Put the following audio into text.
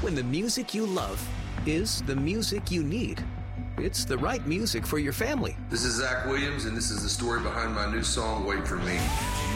When the music you love is the music you need. It's the right music for your family. This is Zach Williams, and this is the story behind my new song, Wait For Me.